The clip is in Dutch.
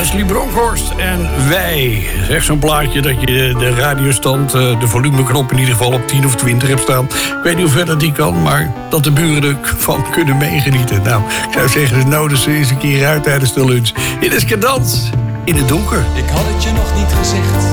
Leslie Bronkhorst en Wij. Zeg zo'n plaatje dat je de radiostand, de volumeknop in ieder geval op 10 of 20 hebt staan. Ik weet niet hoe ver dat die kan, maar dat de buren ervan kunnen meegenieten. Nou, ik zou zeggen, nodig ze eens een keer uit tijdens de lunch. Dit is Cadans in het donker. Ik had het je nog niet gezegd,